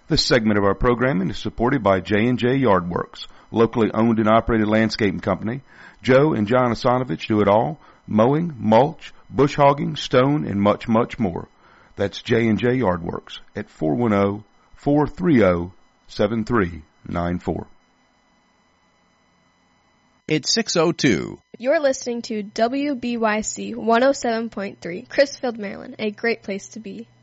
This segment of our programming is supported by J&J Yardworks, locally owned and operated landscaping company. Joe and John Asanovich do it all: mowing, mulch, bush hogging, stone, and much, much more. That's J&J Yardworks at 410-430-7394. It's 6:02. You're listening to WBYC 107.3, Crisfield, Maryland, a great place to be.